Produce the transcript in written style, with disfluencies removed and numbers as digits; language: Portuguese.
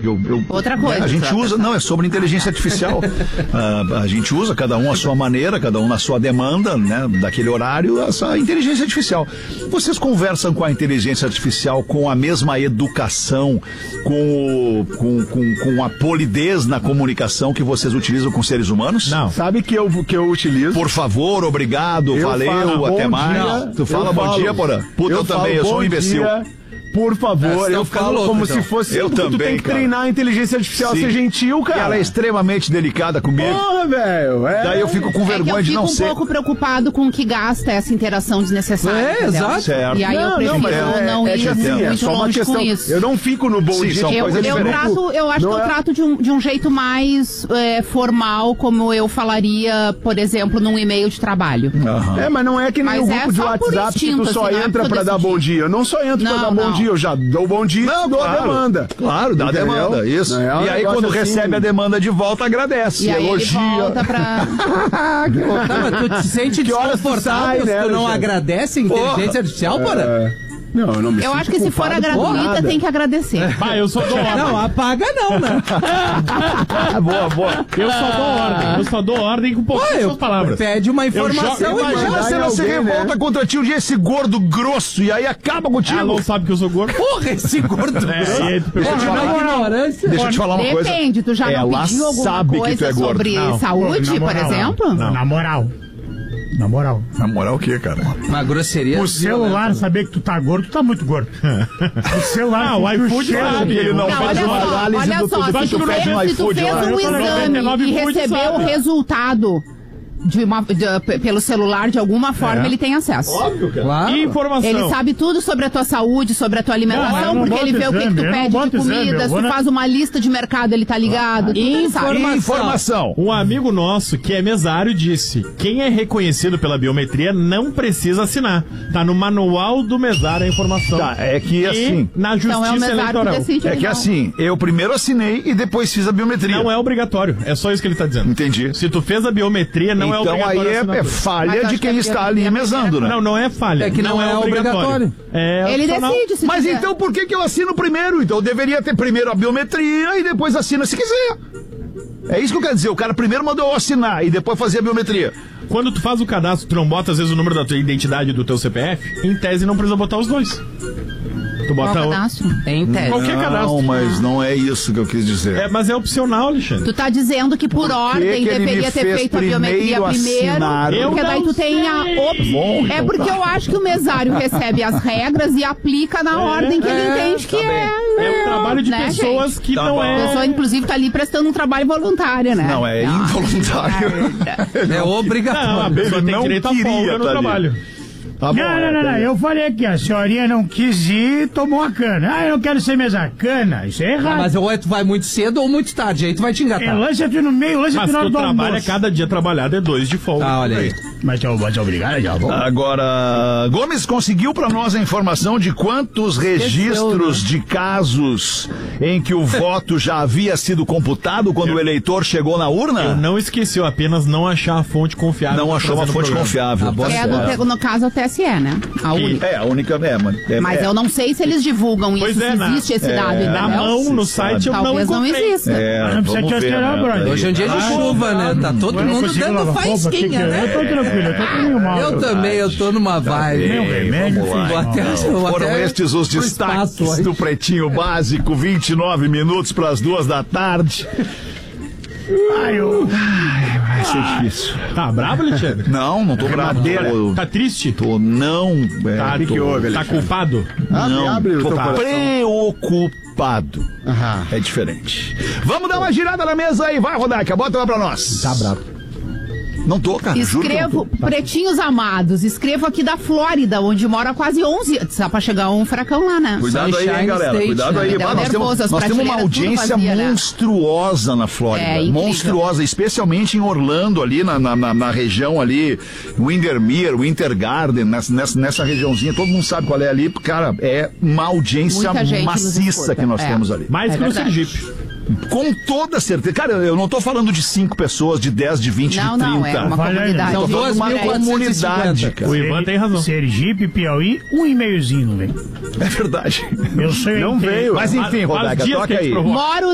Outra coisa. A gente usa, não, é sobre inteligência artificial. A gente usa, cada um à sua maneira, cada um na sua demanda, né, daquele horário, essa inteligência artificial. Vocês conversam com a inteligência artificial com a mesma educação, com a polidez na comunicação que vocês utilizam com seres humanos? Não. Sabe que eu utilizo? Por favor, obrigado, valeu, até mais. Tu fala bom dia, Porã? Puta, eu também, eu sou um imbecil. Por favor, eu falo louco, como então. se fosse... Eu também, tu tem que cara. treinar a inteligência artificial a ser gentil, cara. E ela é extremamente delicada comigo. Porra, velho. Daí eu fico com vergonha de não ser. Eu fico um pouco preocupado com o que gasta essa interação desnecessária. Entendeu? Exato. Certo. E aí eu prefiro não ir muito longe com isso. Eu não fico no bom dia. são coisas diferentes. Eu acho que eu trato de um jeito mais formal, como eu falaria, por exemplo, num e-mail de trabalho. Mas não é que nem Mas o grupo de só por WhatsApp que instinto, tu só assim, não é entra porque pra eu dar bom decidi. dia. Eu não só entro pra dar bom dia, eu já dou bom dia e dou a demanda. Claro, dá a Entendeu? demanda, isso. Não é um E aí negócio quando assim. recebe a demanda de volta, agradece, E aí elogia. ele volta pra... Tá, mas tu te sente Que horas tu desconfortável sai, se né, tu não Alexandre? agradece a inteligência artificial, Porã? Não, eu não me Eu sinto acho que se for culpado por gratuita, nada. tem que agradecer. Bah, eu só dou ordem. Não, apaga não, né? Boa. Eu só dou ordem com pouquíssimas palavras. Pede uma informação e Imagina manda. se ela se alguém, revolta contra ti um dia, esse gordo grosso, e aí acaba contigo. Ela não sabe que eu sou gordo. Porra, esse gordo. E aí tu pergunta, Deixa eu te falar. Ignorância. Deixa eu te falar uma coisa. Depende, tu já não Ela pediu alguma sabe que tu coisa é gordo. sobre Não. saúde, por exemplo? Na moral. Na moral. Na moral, o quê, cara? Uma grosseria. O celular saber que tu tá gordo, tu tá muito gordo. O celular... o que tu iFood cheira, sabe, ele não Não, faz olha uma só, análise olha do só, tudo que se tu tu pede no fez iFood um lá. exame 99 e Food recebeu sabe. o resultado pelo celular, de alguma forma ele tem acesso. Óbvio, cara. Claro. informação. Ele sabe tudo sobre a tua saúde, sobre a tua alimentação, Não, porque eu ele não vê o que boto tu exame, eu pede não de boto exame, comida, eu se vou tu faz uma lista de mercado, ele tá ligado, tudo ele sabe. Informação. Um amigo nosso, que é mesário, disse: quem é reconhecido pela biometria não precisa assinar. Tá no manual do mesário a informação. Tá, é que assim... E na Então é o justiça mesário que eleitoral. decide. É que não. assim, eu primeiro assinei e depois fiz a biometria. Não é obrigatório. É só isso que ele tá dizendo. Entendi. Se tu fez a biometria, não é Então obrigatório. aí a é assinatura. falha Mas de acho quem que a está ali biometria mesando, né? Não é falha. É que não é obrigatório. É Ele opcional. decide se Mas quiser. então por que eu assino primeiro? Então eu deveria ter primeiro a biometria e depois assina se quiser. É isso que eu quero dizer. O cara primeiro mandou eu assinar e depois fazer a biometria. Quando tu faz o cadastro, tu não bota às vezes o número da tua identidade e do teu CPF, em tese não precisa botar os dois. Tu Qual bota cadastro? Em tese. qualquer Não, cadastro. mas não é isso que eu quis dizer. Mas é opcional, Alexandre. Tu tá dizendo que por ordem que ele deveria me ter fez feito a biometria primeiro, assinar? Eu porque daí não tu tem a sei. opção. Bom, então Porque tá. eu acho que o mesário recebe as regras e aplica na ordem que ele entende que é. É um trabalho de né, pessoas gente? que Tá não bom. A é... pessoa, inclusive, tá ali prestando um trabalho voluntário, né? Não, é involuntário. É obrigatório. Não, a pessoa tem não direito a queria folga no tá ali. trabalho. Tá bom, Não. Eu falei aqui, a senhorinha não quis ir, tomou a cana. Ah, eu não quero ser mesa cana. Isso é errado. Mas ou tu vai muito cedo ou muito tarde, aí tu vai te engatar. Lança tu no meio, lança Mas tu na hora tu do trabalha, almoço. cada dia trabalhado é 2 de folga. Ah, olha aí. Mas eu vou te obrigar, já vou. Agora, Gomes conseguiu para nós a informação de quantos registros de casos em que o voto já havia sido computado quando o eleitor chegou na urna? Eu não esqueci, eu apenas não achar a fonte confiável. Não achou uma Trazendo fonte programa. confiável. Ah, bom. Tá certo. No caso, o TSE, né? A única. É, a única. Mas eu não sei se eles divulgam Pois isso, é, se existe esse dado, entendeu? Na mão, no site, eu não Talvez não encontrei. exista. Mas não precisa te alterar, brother. Hoje é um dia de chuva, né? Tá todo Eu não mundo consigo dando lavar roupa, faísquinha, Eu né? tô tranquilo, eu tô meio mal. Eu também, eu tô numa vibe. Meu remédio, vamos lá, filho. Foram estes os pro destaques espaço hoje. do Pretinho Básico, 29 minutos para as 2 da tarde. Vai ser difícil. Tá bravo, Alexandre? Não tô bravo. Tá triste? Tô não. Tá, tô, tá culpado? não, abre o tô teu coração. preocupado. É diferente. Vamos dar uma girada na mesa aí, vai, Rodaica, bota lá pra nós. Tá bravo. Não tô, cara. juro que Escrevo, não tô. pretinhos amados, escrevo aqui da Flórida, onde mora há quase 11 anos. Dá pra chegar um furacão lá, né? Cuidado aí, hein, Sunshine galera. State, Cuidado né? aí. Me deu Nós temos nervoso, as uma prateleiras tudo audiência vazia, né? monstruosa na Flórida. É, incrível. Monstruosa, especialmente em Orlando, ali na região ali, Windermere, Winter Garden, nessa regiãozinha. Todo mundo sabe qual é ali. Cara, é uma audiência Muita gente nos maciça escuta. que nós É. temos ali. Mais É que no verdade. Sergipe. Com toda certeza. Cara, eu não tô falando de 5 pessoas, de 10, de 20, Não, de 30. não, é uma Vai, comunidade. São Tô falando de uma 2.450. comunidade, cara. O Ivan tem razão. Sergipe, Piauí, um e-mailzinho, velho. É verdade. Eu sei. Não veio. Mas enfim, Faz Rodaica, dias que toca a gente aí. provou. Moro